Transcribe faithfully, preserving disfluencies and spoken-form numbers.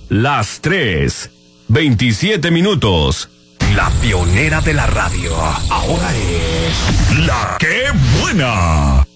Las tres, veintisiete minutos. La pionera de la radio, ahora es La Qué Buena.